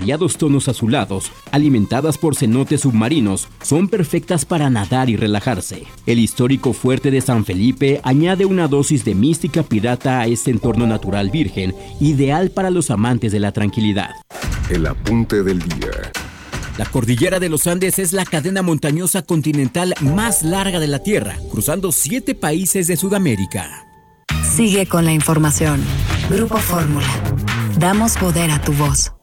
variados tonos azulados, alimentadas por cenotes submarinos, son perfectas para nadar y relajarse. El histórico fuerte de San Felipe añade una dosis de mística pirata a este entorno natural virgen, ideal para los amantes de la tranquilidad. El apunte del día. La cordillera de los Andes es la cadena montañosa continental más larga de la Tierra, cruzando 7 países de Sudamérica. Sigue con la información. Grupo Fórmula. Damos poder a tu voz.